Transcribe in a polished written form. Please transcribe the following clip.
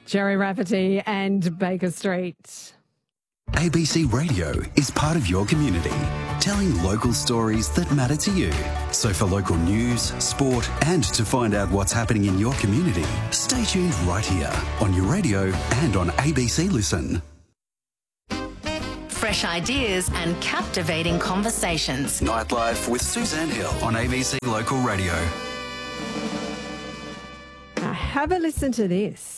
Jerry Rafferty and Baker Street. ABC Radio is part of your community, telling local stories that matter to you. So for local news, sport and to find out what's happening in your community, stay tuned right here on your radio and on ABC Listen. Fresh ideas and captivating conversations. Nightlife with Suzanne Hill on ABC Local Radio. Now have a listen to this.